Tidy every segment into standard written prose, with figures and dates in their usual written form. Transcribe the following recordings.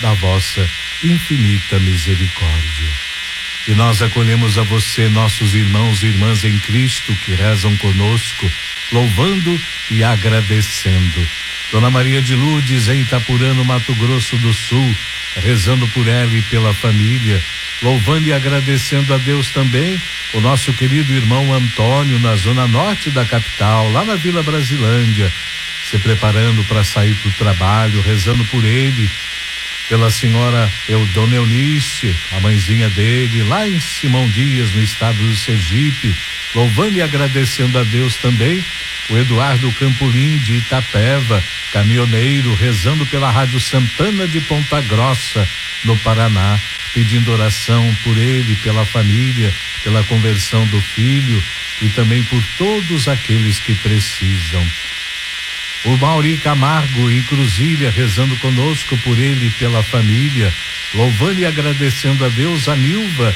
da vossa infinita misericórdia. E nós acolhemos a você, nossos irmãos e irmãs em Cristo, que rezam conosco, louvando e agradecendo. Dona Maria de Lourdes, em Itapurã, no Mato Grosso do Sul, rezando por ela e pela família, louvando e agradecendo a Deus também o nosso querido irmão Antônio, na zona norte da capital, lá na Vila Brasilândia, se preparando para sair para o trabalho, rezando por ele, pela senhora Dona Eunice, a mãezinha dele, lá em Simão Dias, no estado do Sergipe, louvando e agradecendo a Deus também o Eduardo Campolim de Itapeva, caminhoneiro, rezando pela Rádio Santana de Ponta Grossa, no Paraná, pedindo oração por ele, pela família, pela conversão do filho e também por todos aqueles que precisam. O Mauri Camargo, em Cruzília, rezando conosco por ele e pela família, louvando e agradecendo a Deus. A Nilva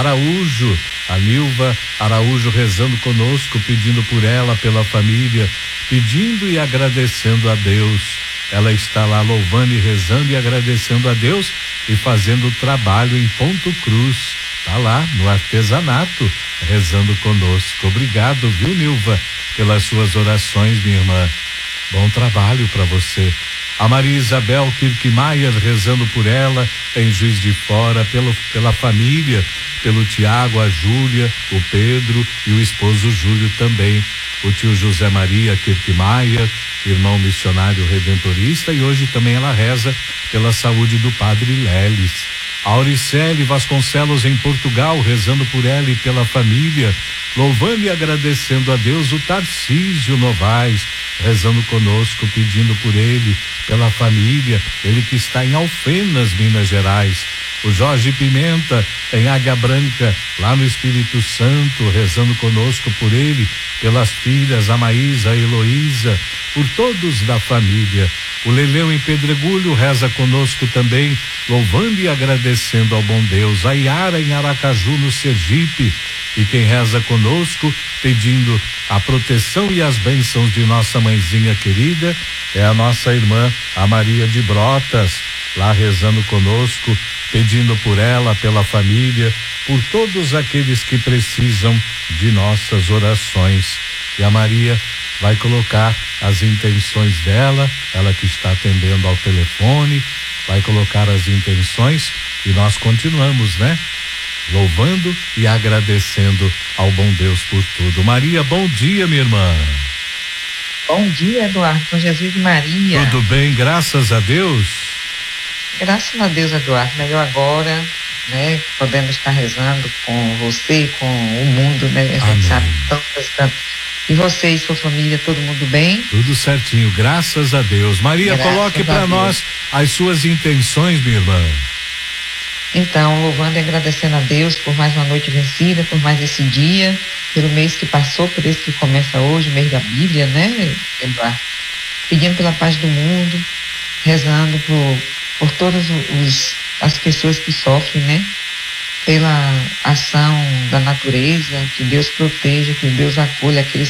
Araújo rezando conosco, pedindo por ela, pela família, pedindo e agradecendo a Deus. Ela está lá louvando e rezando e agradecendo a Deus e fazendo trabalho em Ponto Cruz. Está lá no artesanato, rezando conosco. Obrigado, viu, Nilva, pelas suas orações, minha irmã. Bom trabalho para você. A Maria Isabel Kirkmaier, rezando por ela em Juiz de Fora, pela família, pelo Tiago, a Júlia, o Pedro e o esposo Júlio também. O tio José Maria Kirkmaier, irmão missionário redentorista, e hoje também ela reza pela saúde do padre Leles. A Auricele Vasconcelos, em Portugal, rezando por ela e pela família, louvando e agradecendo a Deus. O Tarcísio Novaes, rezando conosco, pedindo por ele, pela família, ele que está em Alfenas, Minas Gerais. O Jorge Pimenta, em Águia Branca, lá no Espírito Santo, rezando conosco por ele, pelas filhas, a Maísa, a Heloísa, por todos da família. O Leleu, em Pedregulho, reza conosco também, louvando e agradecendo ao bom Deus. A Iara, em Aracaju, no Sergipe, e quem reza conosco, pedindo a proteção e as bênçãos de nossa mãezinha querida, é a nossa irmã, a Maria de Brotas, lá rezando conosco, pedindo por ela, pela família, por todos aqueles que precisam de nossas orações. E a Maria vai colocar as intenções dela, ela que está atendendo ao telefone, vai colocar as intenções e nós continuamos, né? Louvando e agradecendo ao bom Deus por tudo. Maria, bom dia, minha irmã. Bom dia, Eduardo, com Jesus e Maria. Tudo bem, graças a Deus. Graças a Deus, Eduardo, melhor agora, né? Podemos estar rezando com você e com o mundo, né? A gente sabe tantas. E você e sua família, todo mundo bem? Tudo certinho, graças a Deus. Maria, coloque para nós as suas intenções, minha irmã. Então, louvando e agradecendo a Deus por mais uma noite vencida, por mais esse dia, pelo mês que passou, por esse que começa hoje, o mês da Bíblia, né, Eduardo? Pedindo pela paz do mundo, rezando por todas as pessoas que sofrem, né? Pela ação da natureza, que Deus proteja, que Deus acolha aqueles